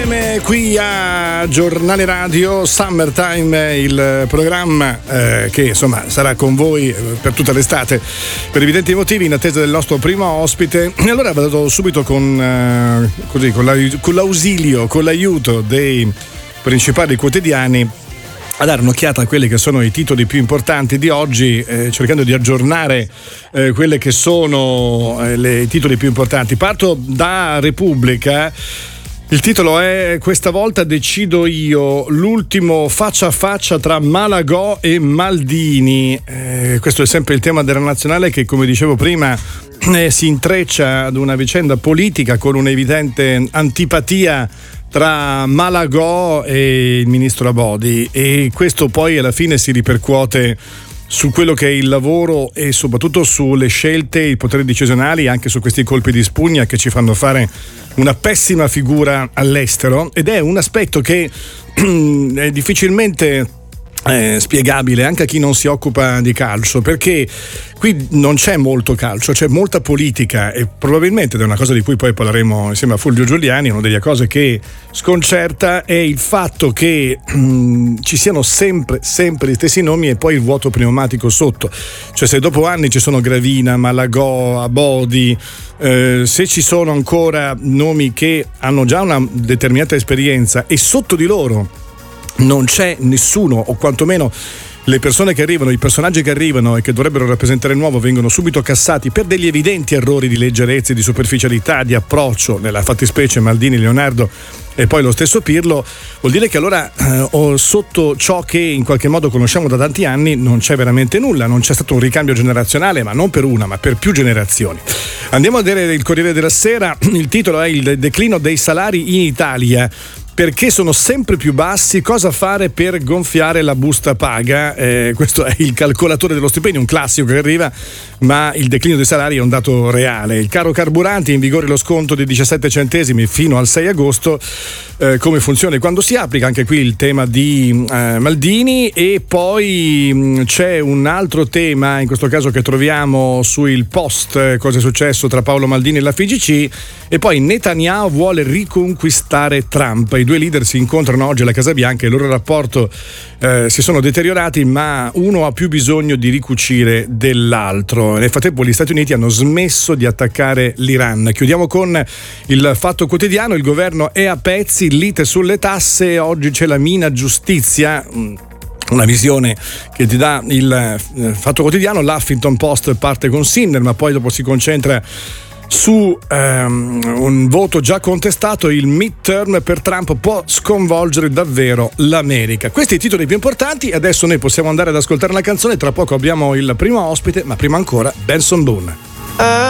insieme qui a Giornale Radio Summertime, il programma che insomma sarà con voi per tutta l'estate per evidenti motivi, in attesa del nostro primo ospite. E allora vado subito con l'ausilio, con l'aiuto dei principali quotidiani a dare un'occhiata a quelli che sono i titoli più importanti di oggi, cercando di aggiornare quelle che sono i titoli più importanti. Parto da Repubblica. Il titolo è: questa volta decido io, l'ultimo faccia a faccia tra Malagò e Maldini. Questo è sempre il tema della nazionale, che, come dicevo prima, si intreccia ad una vicenda politica con un'evidente antipatia tra Malagò e il ministro Abodi, e questo poi alla fine si ripercuote su quello che è il lavoro e soprattutto sulle scelte, i poteri decisionali, anche su questi colpi di spugna che ci fanno fare una pessima figura all'estero, ed è un aspetto che è difficilmente spiegabile anche a chi non si occupa di calcio, perché qui non c'è molto calcio, c'è molta politica, e probabilmente, ed è una cosa di cui poi parleremo insieme a Fulvio Giuliani, una delle cose che sconcerta è il fatto che ci siano sempre gli stessi nomi e poi il vuoto pneumatico sotto. Cioè, se dopo anni ci sono Gravina, Malagò, Abodi, se ci sono ancora nomi che hanno già una determinata esperienza e sotto di loro non c'è nessuno, o quantomeno le persone che arrivano, i personaggi che arrivano e che dovrebbero rappresentare il nuovo, vengono subito cassati per degli evidenti errori di leggerezza, di superficialità, di approccio, nella fattispecie Maldini, Leonardo e poi lo stesso Pirlo, vuol dire che allora sotto ciò che in qualche modo conosciamo da tanti anni non c'è veramente nulla, non c'è stato un ricambio generazionale, ma non per una, ma per più generazioni. Andiamo a vedere il Corriere della Sera. Il titolo è: il declino dei salari in Italia, perché sono sempre più bassi, cosa fare per gonfiare la busta paga. Questo è il calcolatore dello stipendio, un classico che arriva, ma il declino dei salari è un dato reale. Il caro carburanti, in vigore lo sconto di 17 centesimi fino al 6 agosto. Come funziona e quando si applica, anche qui il tema di Maldini. E poi c'è un altro tema, in questo caso che troviamo sul Post, cosa è successo tra Paolo Maldini e la FIGC. E poi Netanyahu vuole riconquistare Trump. I due leader si incontrano oggi alla Casa Bianca e il loro rapporto si sono deteriorati, ma uno ha più bisogno di ricucire dell'altro. Nel frattempo gli Stati Uniti hanno smesso di attaccare l'Iran. Chiudiamo con il Fatto Quotidiano. Il governo è a pezzi, lite sulle tasse, oggi c'è la mina giustizia. Una visione che ti dà il Fatto Quotidiano. L'Huffington Post parte con Sinner, ma poi dopo si concentra su un voto già contestato. Il midterm per Trump può sconvolgere davvero l'America. Questi i titoli più importanti. Adesso noi possiamo andare ad ascoltare una canzone. Tra poco abbiamo il primo ospite, ma prima ancora Benson Boone.